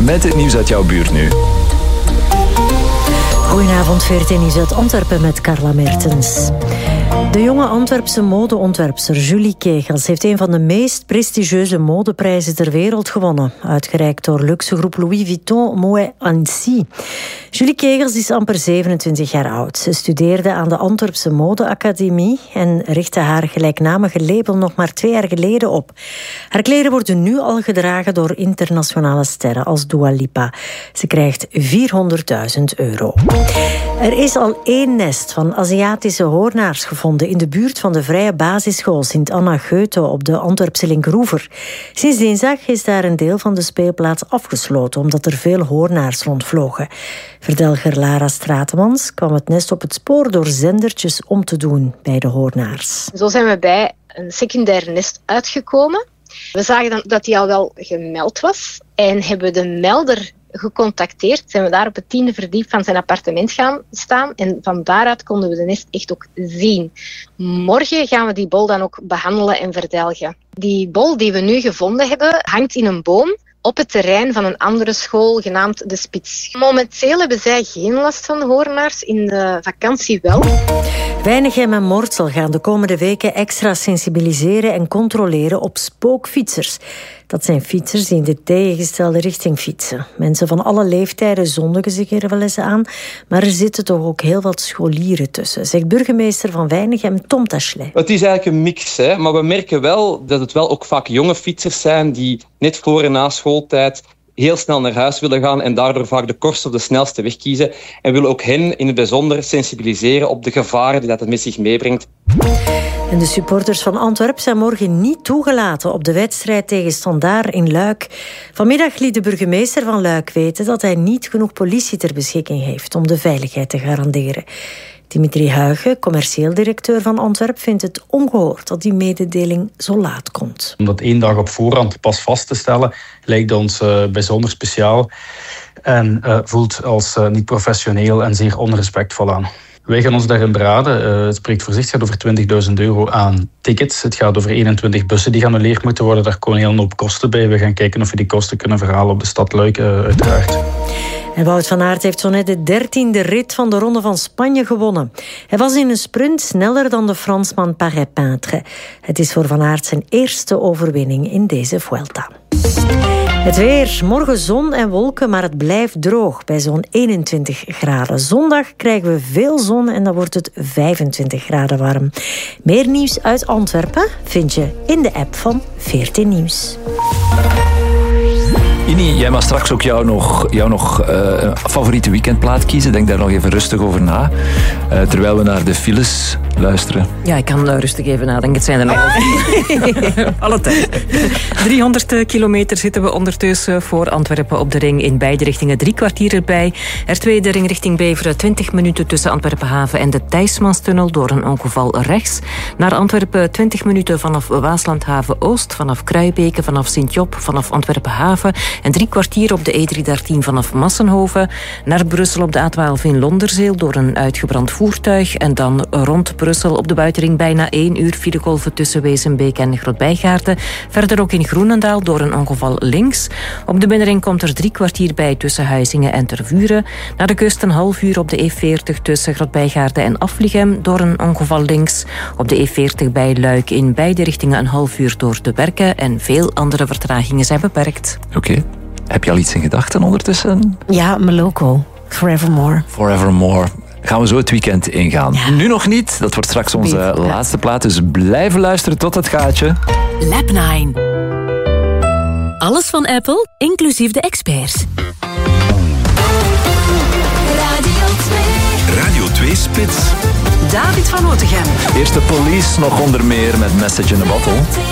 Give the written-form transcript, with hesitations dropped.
met het nieuws uit jouw buurt nu. Goedenavond, VRT Nieuws uit Antwerpen met Carla Mertens. De jonge Antwerpse modeontwerpster Julie Kegels heeft een van de meest prestigieuze modeprijzen ter wereld gewonnen. Uitgereikt door luxegroep Louis Vuitton Moet Annecy. Julie Kegels is amper 27 jaar oud. Ze studeerde aan de Antwerpse Modeacademie en richtte haar gelijknamige label nog maar 2 jaar geleden op. Haar kleren worden nu al gedragen door internationale sterren als Dua Lipa. Ze krijgt €400.000. Er is al 1 nest van Aziatische hoornaars gevonden in de buurt van de Vrije Basisschool Sint-Anna Goethe op de Antwerpse Linkeroever. Sinds dinsdag is daar een deel van de speelplaats afgesloten omdat er veel hoornaars rondvlogen. Verdelger Lara Stratemans kwam het nest op het spoor door zendertjes om te doen bij de hoornaars. Zo zijn we bij een secundair nest uitgekomen. We zagen dan dat die al wel gemeld was en hebben de melder gecontacteerd. Zijn we daar op het 10e verdiep van zijn appartement gaan staan en van daaruit konden we de nest echt ook zien. Morgen gaan we die bol dan ook behandelen en verdelgen. Die bol die we nu gevonden hebben hangt in een boom op het terrein van een andere school genaamd De Spits. Momenteel hebben zij geen last van hoornaars, in de vakantie wel. Weinigem en Mortsel gaan de komende weken extra sensibiliseren en controleren op spookfietsers. Dat zijn fietsers die in de tegengestelde richting fietsen. Mensen van alle leeftijden zondigen zich er wel eens aan, maar er zitten toch ook heel wat scholieren tussen, zegt burgemeester van Weinigem Tom Tachelay. Het is eigenlijk een mix, hè? Maar we merken wel dat het wel ook vaak jonge fietsers zijn die net voor en na schooltijd heel snel naar huis willen gaan en daardoor vaak de kortste of de snelste weg kiezen. En willen ook hen in het bijzonder sensibiliseren op de gevaren die dat het met zich meebrengt. En de supporters van Antwerpen zijn morgen niet toegelaten op de wedstrijd tegen Standaard in Luik. Vanmiddag liet de burgemeester van Luik weten dat hij niet genoeg politie ter beschikking heeft om de veiligheid te garanderen. Dimitri Huyghe, commercieel directeur van Antwerpen, vindt het ongehoord dat die mededeling zo laat komt. Om dat 1 dag op voorhand pas vast te stellen, lijkt ons bijzonder speciaal en voelt als niet professioneel en zeer onrespectvol aan. Wij gaan ons daarin beraden. Het spreekt voor zich. Het gaat over €20.000 aan tickets. Het gaat over 21 bussen die geannuleerd moeten worden. Daar komen een hele hoop kosten bij. We gaan kijken of we die kosten kunnen verhalen op de stad Luik, uiteraard. En Wout van Aert heeft zo net de 13e rit van de Ronde van Spanje gewonnen. Hij was in een sprint sneller dan de Fransman Paré-Peintre. Het is voor Van Aert zijn eerste overwinning in deze Vuelta. Het weer, morgen zon en wolken, maar het blijft droog bij zo'n 21 graden. Zondag krijgen we veel zon en dan wordt het 25 graden warm. Meer nieuws uit Antwerpen vind je in de app van VRT Nieuws. Ini, jij mag straks ook jouw nog favoriete weekendplaat kiezen. Denk daar nog even rustig over na. Terwijl we naar de files luisteren. Ja, ik kan rustig even nadenken. Het zijn er nog alle tijd. 300 kilometer zitten we ondertussen voor Antwerpen op de ring. In beide richtingen 3 kwartier erbij. R2 de ring richting Beveren. 20 minuten tussen Antwerpenhaven en de Thijsmanstunnel door een ongeval rechts. Naar Antwerpen 20 minuten vanaf Waaslandhaven Oost. Vanaf Kruibeke, vanaf Sint-Job, vanaf Antwerpenhaven. En 3 kwartier op de E313 vanaf Massenhoven. Naar Brussel op de A12 in Londerzeel door een uitgebrand voertuig. En dan rond Brussel op de buitenring bijna 1 uur filegolven tussen Wezenbeek en Grootbijgaarden. Verder ook in Groenendaal door een ongeval links. Op de binnenring komt er 3 kwartier bij tussen Huizingen en Tervuren. Naar de kust een half uur op de E40 tussen Grootbijgaarden en Afligem door een ongeval links. Op de E40 bij Luik in beide richtingen een half uur door de Berken. En veel andere vertragingen zijn beperkt. Oké. Heb je al iets in gedachten ondertussen? Ja, Moloko. Forevermore. Forevermore. Gaan we zo het weekend ingaan. Ja. Nu nog niet. Dat wordt straks onze laatste plaat. Dus blijven luisteren tot het gaatje. Lab 9. Alles van Apple, inclusief de experts. Radio 2 Spits. David van Otegem. Eerste Police nog onder meer met Message in a Bottle.